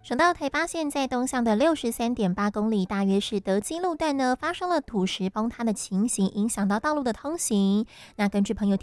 省道台八线在东向的63.8公里，大约是德基路段呢，发生了土石崩塌的情形，影响到道路的通行。那根据朋友